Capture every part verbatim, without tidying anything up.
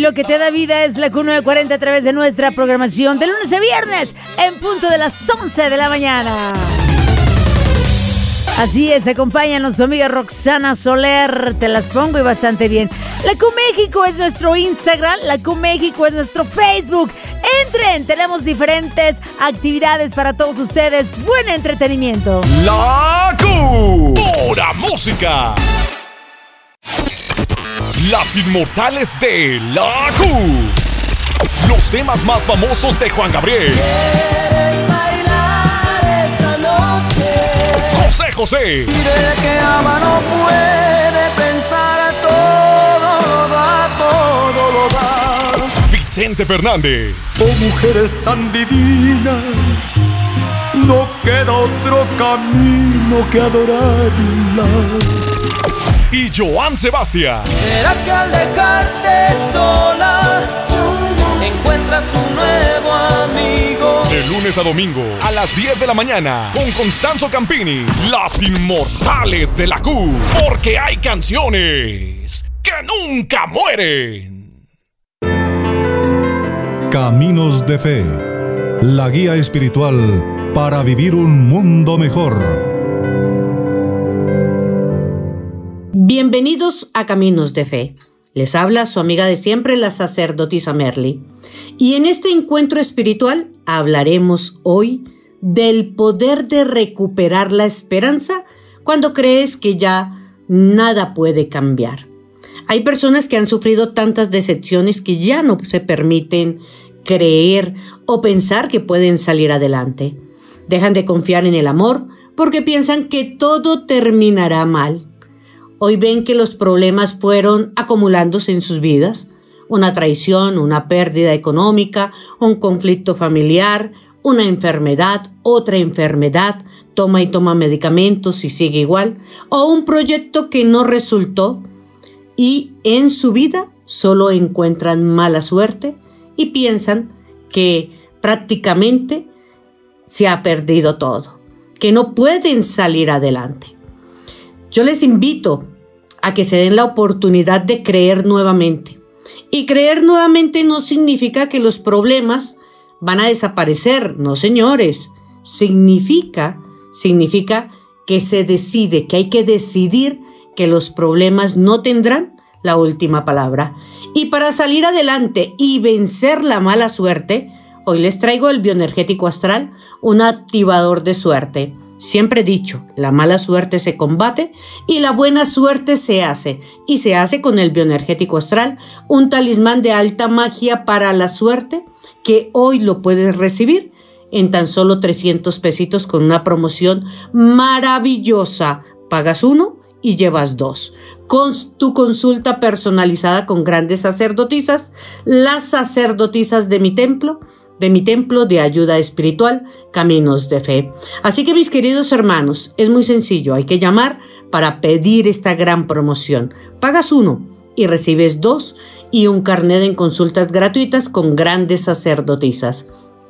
lo que te da vida es la Q nueve cuarenta a través de nuestra programación de lunes a viernes en punto de las once de la mañana. Así es, acompáñanos tu amiga Roxana Soler, te las pongo y bastante bien. La Q México es nuestro Instagram, la Q México es nuestro Facebook. Entren, tenemos diferentes actividades para todos ustedes. Buen entretenimiento. La Q, pura música. Las inmortales de la Q. Los temas más famosos de Juan Gabriel. José José. Mire que ama no puede pensar, todo lo da, todo lo da. Vicente Fernández. Son mujeres tan divinas, no queda otro camino que adorarlas. Y Joan Sebastián. ¿Será que al dejarte sola encuentras un nuevo amigo? De lunes a domingo a las diez de la mañana con Constanzo Campini. Las inmortales de la Q. Porque hay canciones que nunca mueren. Caminos de Fe. La guía espiritual para vivir un mundo mejor. Bienvenidos a Caminos de Fe. Les habla su amiga de siempre, la sacerdotisa Merly. Y en este encuentro espiritual hablaremos hoy del poder de recuperar la esperanza cuando crees que ya nada puede cambiar. Hay personas que han sufrido tantas decepciones que ya no se permiten creer o pensar que pueden salir adelante. Dejan de confiar en el amor porque piensan que todo terminará mal. Hoy ven que los problemas fueron acumulándose en sus vidas. Una traición, una pérdida económica, un conflicto familiar, una enfermedad, otra enfermedad, toma y toma medicamentos y sigue igual, o un proyecto que no resultó y en su vida solo encuentran mala suerte y piensan que prácticamente se ha perdido todo, que no pueden salir adelante. Yo les invito a que se den la oportunidad de creer nuevamente. Y creer nuevamente no significa que los problemas van a desaparecer, no señores. Significa, significa que se decide, que hay que decidir que los problemas no tendrán la última palabra. Y para salir adelante y vencer la mala suerte, hoy les traigo el bioenergético astral, un activador de suerte. Siempre he dicho, la mala suerte se combate y la buena suerte se hace. Y se hace con el bioenergético astral, un talismán de alta magia para la suerte que hoy lo puedes recibir en tan solo trescientos pesitos con una promoción maravillosa. Pagas uno y llevas dos. Con tu consulta personalizada con grandes sacerdotisas, las sacerdotisas de mi templo, de mi templo de ayuda espiritual, Caminos de Fe. Así que mis queridos hermanos, es muy sencillo, hay que llamar para pedir esta gran promoción. Pagas uno y recibes dos y un carnet en consultas gratuitas con grandes sacerdotisas.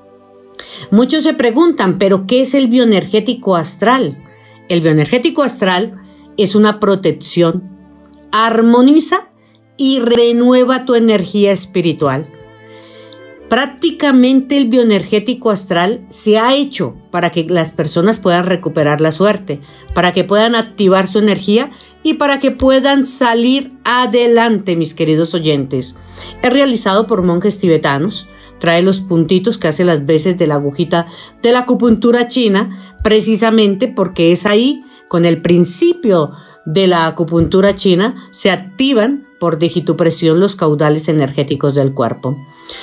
Muchos se preguntan, ¿pero qué es el bioenergético astral? El bioenergético astral es una protección, armoniza y renueva tu energía espiritual. Prácticamente el bioenergético astral se ha hecho para que las personas puedan recuperar la suerte, para que puedan activar su energía y para que puedan salir adelante, mis queridos oyentes. Es realizado por monjes tibetanos, trae los puntitos que hace las veces de la agujita de la acupuntura china, precisamente porque es ahí, con el principio de la acupuntura china, se activan por digitopresión los caudales energéticos del cuerpo.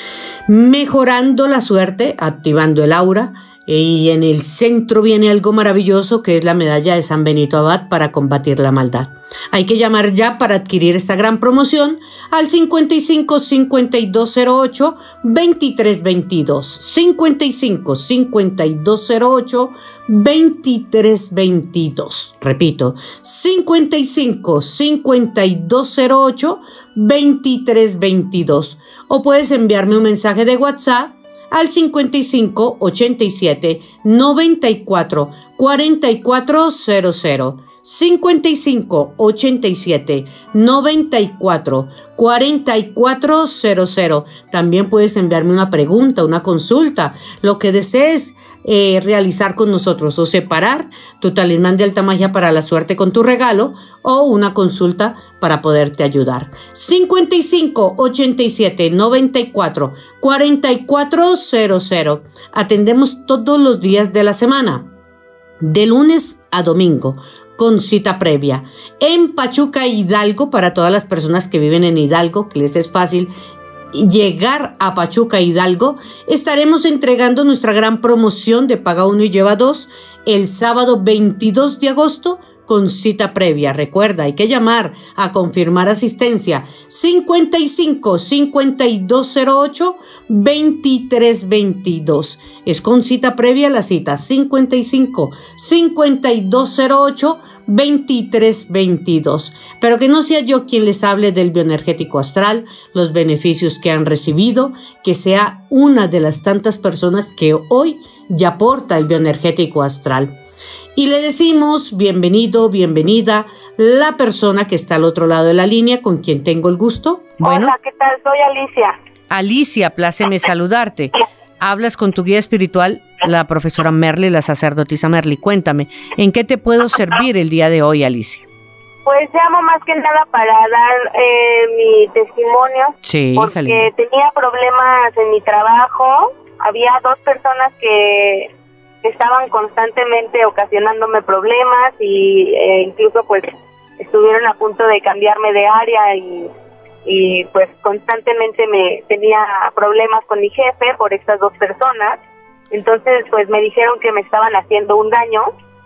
Mejorando la suerte, activando el aura, y en el centro viene algo maravilloso que es la medalla de San Benito Abad para combatir la maldad. Hay que llamar ya para adquirir esta gran promoción al cincuenta y cinco, cincuenta y dos cero ocho, veintitrés veintidós, cincuenta y cinco, cincuenta y dos cero ocho, veintitrés veintidós. Repito, cincuenta y cinco, cincuenta y dos cero ocho, veintitrés veintidós. O puedes enviarme un mensaje de WhatsApp al cincuenta y cinco, ochenta y siete, noventa y cuatro, cuarenta y cuatro cero cero. cincuenta y cinco, ochenta y siete, noventa y cuatro, cuatro cuatro cero cero. También puedes enviarme una pregunta, una consulta, lo que desees eh, realizar con nosotros o separar tu talismán de alta magia para la suerte con tu regalo o una consulta para poderte ayudar. cincuenta y cinco, ochenta y siete, noventa y cuatro, cuarenta y cuatro cero cero. Atendemos todos los días de la semana, de lunes a domingo, con cita previa. En Pachuca, Hidalgo, para todas las personas que viven en Hidalgo, que les es fácil llegar a Pachuca, Hidalgo, estaremos entregando nuestra gran promoción de paga uno y lleva dos el sábado veintidós de agosto con cita previa. Recuerda, hay que llamar a confirmar asistencia cincuenta y cinco, cincuenta y dos cero ocho, veintitrés veintidós. Es con cita previa la cita cincuenta y cinco, cincuenta y dos cero ocho, veintitrés veintidós. Pero que no sea yo quien les hable del bioenergético astral, los beneficios que han recibido, que sea una de las tantas personas que hoy ya porta el bioenergético astral. Y le decimos bienvenido, bienvenida, la persona que está al otro lado de la línea, con quien tengo el gusto. Bueno. Hola, ¿qué tal? Soy Alicia. Alicia, pláceme saludarte. Hablas con tu guía espiritual, la profesora Merly, la sacerdotisa Merly. Cuéntame, ¿en qué te puedo servir el día de hoy, Alicia? Pues llamo más que nada para dar eh, mi testimonio. Sí, porque jale. tenía problemas en mi trabajo. Había dos personas que estaban constantemente ocasionándome problemas y eh, incluso pues estuvieron a punto de cambiarme de área y, y pues constantemente me tenía problemas con mi jefe por estas dos personas. Entonces pues me dijeron que me estaban haciendo un daño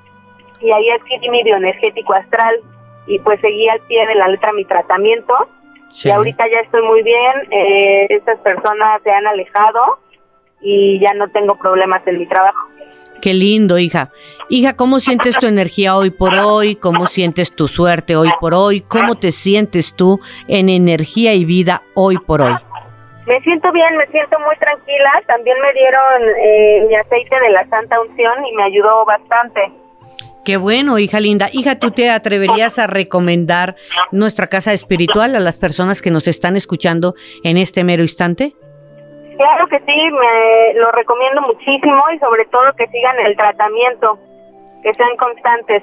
y ahí adquirí mi bioenergético astral y pues seguí al pie de la letra mi tratamiento. Sí. Y ahorita ya estoy muy bien, eh, estas personas se han alejado y ya no tengo problemas en mi trabajo. Qué lindo, hija. Hija, ¿cómo sientes tu energía hoy por hoy? ¿Cómo sientes tu suerte hoy por hoy? ¿Cómo te sientes tú en energía y vida hoy por hoy? Me siento bien, me siento muy tranquila. También me dieron eh, mi aceite de la Santa Unción y me ayudó bastante. Qué bueno, hija linda. Hija, ¿tú te atreverías a recomendar nuestra casa espiritual a las personas que nos están escuchando en este mero instante? Claro que sí, me lo recomiendo muchísimo y sobre todo que sigan el tratamiento, que sean constantes.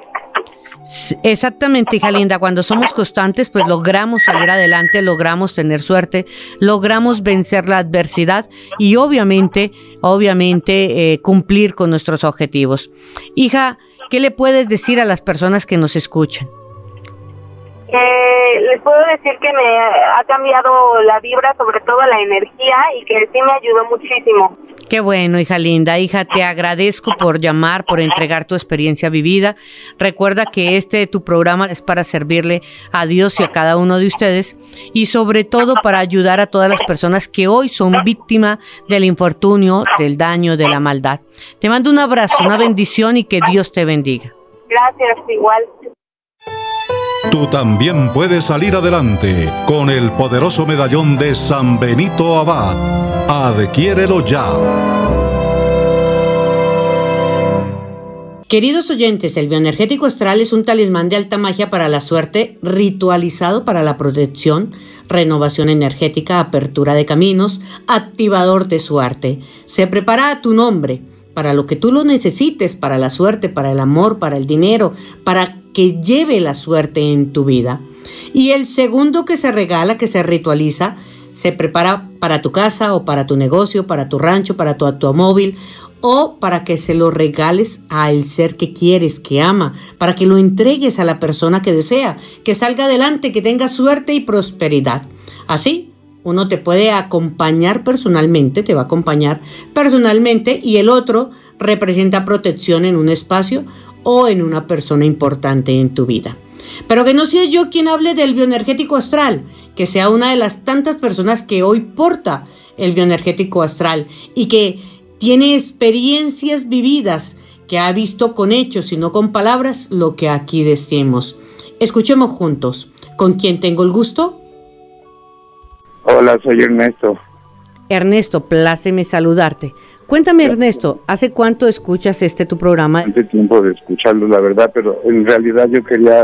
Exactamente, hija linda, cuando somos constantes pues logramos salir adelante, logramos tener suerte, logramos vencer la adversidad y obviamente, obviamente eh, cumplir con nuestros objetivos. Hija, ¿qué le puedes decir a las personas que nos escuchan? Eh, les puedo decir que me ha cambiado la vibra, sobre todo la energía, y que sí me ayudó muchísimo. Qué bueno, hija linda. Hija, te agradezco por llamar, por entregar tu experiencia vivida. Recuerda que este tu programa es para servirle a Dios y a cada uno de ustedes y sobre todo para ayudar a todas las personas que hoy son víctimas del infortunio, del daño, de la maldad. Te mando un abrazo, una bendición y que Dios te bendiga. Gracias, igual. Tú también puedes salir adelante con el poderoso medallón de San Benito Abad. Adquiérelo ya. Queridos oyentes, el bioenergético astral es un talismán de alta magia para la suerte, ritualizado para la protección, renovación energética, apertura de caminos, activador de suerte. Se prepara a tu nombre, para lo que tú lo necesites, para la suerte, para el amor, para el dinero, para que lleve la suerte en tu vida. Y el segundo que se regala, que se ritualiza, se prepara para tu casa o para tu negocio, para tu rancho, para tu automóvil o para que se lo regales al ser que quieres, que ama, para que lo entregues a la persona que desea, que salga adelante, que tenga suerte y prosperidad. Así, uno te puede acompañar personalmente, te va a acompañar personalmente y el otro representa protección en un espacio o en una persona importante en tu vida. Pero que no sea yo quien hable del bioenergético astral, que sea una de las tantas personas que hoy porta el bioenergético astral y que tiene experiencias vividas, que ha visto con hechos y no con palabras lo que aquí decimos. Escuchemos juntos. ¿Con quién tengo el gusto? Hola, soy Ernesto. Ernesto, pláceme saludarte. Cuéntame, Ernesto, ¿hace cuánto escuchas este tu programa? Hace tiempo de escucharlo, la verdad, pero en realidad yo quería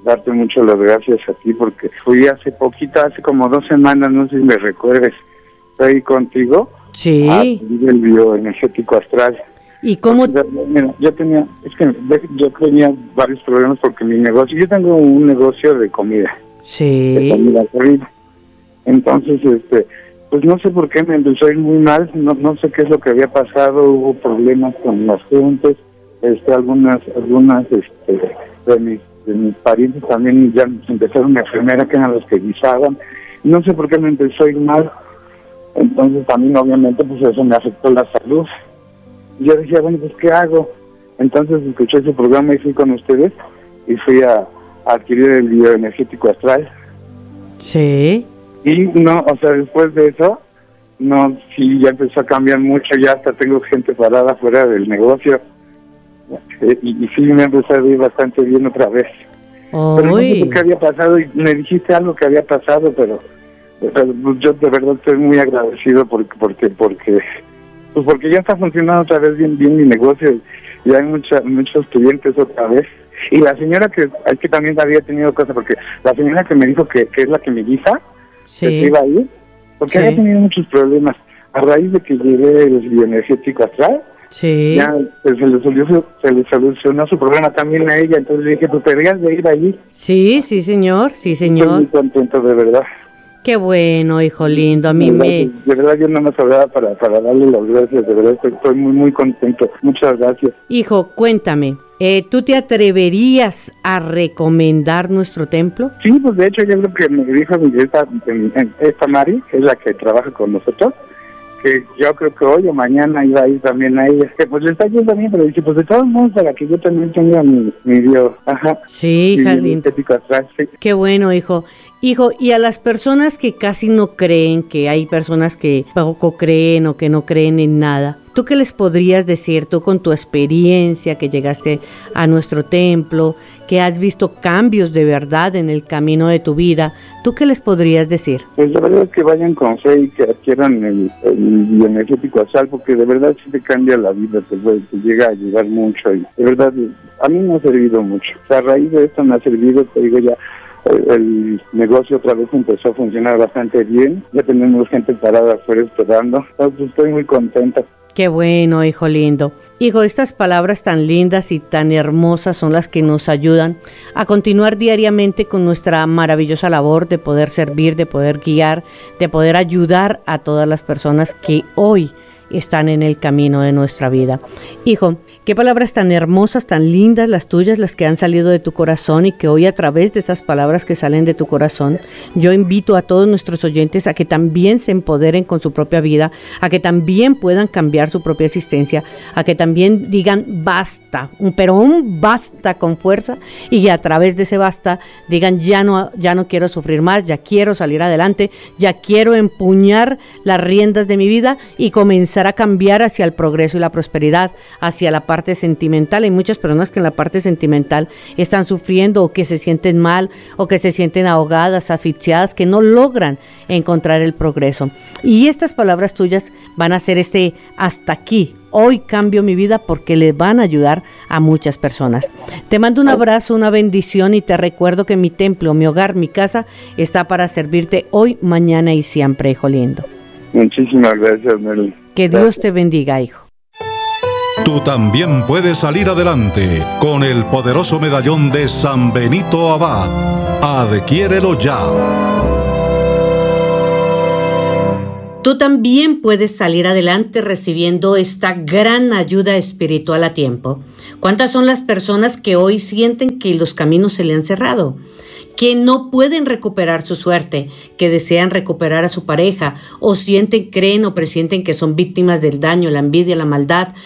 darte mucho las gracias a ti, porque fui hace poquito, hace como dos semanas, no sé si me recuerdes, estoy contigo. Sí. A el bioenergético astral. ¿Y cómo? Mira, yo tenía, es que yo tenía varios problemas porque mi negocio, yo tengo un negocio de comida. Sí. De comida corrida. Entonces, este, pues no sé por qué me empezó a ir muy mal, no, no sé qué es lo que había pasado, hubo problemas con las gentes, este, algunas, algunas, este, de mis, de mis parientes también ya empezaron una enfermera que eran los que guisaban, no sé por qué me empezó a ir mal, entonces también obviamente pues eso me afectó la salud. Yo decía, bueno, pues ¿qué hago? Entonces escuché ese programa y fui con ustedes y fui a, a adquirir el bioenergético astral. Sí. Y no, o sea, después de eso, no, sí, ya empezó a cambiar mucho, ya hasta tengo gente parada fuera del negocio. Y, y sí, me empezó a ir bastante bien otra vez. Oh, pero no sé por qué había pasado, y me dijiste algo que había pasado, pero, pero yo de verdad estoy muy agradecido porque, porque, porque, pues porque ya está funcionando otra vez bien, bien mi negocio, y hay mucha, muchos clientes otra vez. Y la señora que, es que también había tenido cosas, porque la señora que me dijo que, que es la que me guisa, sí, que se iba a ir, porque sí, había tenido muchos problemas. A raíz de que llegué el bioenergético astral, sí, ya pues, se, le solucionó, se le solucionó su problema también a ella, entonces le dije, tú deberías de ir allí. Sí, sí, señor, sí, señor. Estoy muy contento, de verdad. Qué bueno, hijo lindo, a mí de verdad, me... De verdad, yo no me hablaba para, para darle las gracias, de verdad, estoy, estoy muy, muy contento. Muchas gracias. Hijo, cuéntame, eh, ¿tú te atreverías a recomendar nuestro templo? Sí, pues de hecho yo creo que me dijo esta, esta Mari, que es la que trabaja con nosotros, que yo creo que hoy o mañana iba a ir también a ella, que pues le está yendo bien, pero dice, pues de todos modos, para que yo también tenga mi, mi bio, ajá. Sí, hija linda. Atrás, sí. Qué bueno, hijo. Hijo, y a las personas que casi no creen, que hay personas que poco creen o que no creen en nada, ¿tú qué les podrías decir, tú con tu experiencia que llegaste a nuestro templo, que has visto cambios de verdad en el camino de tu vida, ¿tú qué les podrías decir? Pues la verdad es que vayan con fe y que adquieran el, el bioenergético astral, porque de verdad sí te cambia la vida, te, te llega a ayudar mucho y de verdad a mí me ha servido mucho. O sea, a raíz de esto me ha servido, te digo ya, el, el negocio otra vez empezó a funcionar bastante bien, ya tenemos gente parada afuera esperando, entonces estoy muy contenta. Qué bueno, hijo lindo. Hijo, estas palabras tan lindas y tan hermosas son las que nos ayudan a continuar diariamente con nuestra maravillosa labor de poder servir, de poder guiar, de poder ayudar a todas las personas que hoy están en el camino de nuestra vida. Hijo, qué palabras tan hermosas, tan lindas las tuyas, las que han salido de tu corazón, y que hoy a través de esas palabras que salen de tu corazón, yo invito a todos nuestros oyentes a que también se empoderen con su propia vida, a que también puedan cambiar su propia existencia, a que también digan basta, un, pero un basta con fuerza, y a través de ese basta digan ya no, ya no quiero sufrir más, ya quiero salir adelante, ya quiero empuñar las riendas de mi vida y comenzar a cambiar hacia el progreso y la prosperidad, hacia la parte sentimental. Hay muchas personas que en la parte sentimental están sufriendo, o que se sienten mal, o que se sienten ahogadas, asfixiadas, que no logran encontrar el progreso. Y estas palabras tuyas van a ser este hasta aquí. Hoy cambio mi vida, porque le van a ayudar a muchas personas. Te mando un abrazo, una bendición, y te recuerdo que mi templo, mi hogar, mi casa está para servirte hoy, mañana y siempre, hijo lindo. Muchísimas gracias, Nelly. Que Dios te bendiga, hijo. Tú también puedes salir adelante con el poderoso medallón de San Benito Abad. Adquiérelo ya. Tú también puedes salir adelante recibiendo esta gran ayuda espiritual a tiempo. ¿Cuántas son las personas que hoy sienten que los caminos se le han cerrado? Que no pueden recuperar su suerte, que desean recuperar a su pareja, o sienten, creen o presienten que son víctimas del daño, la envidia, la maldad,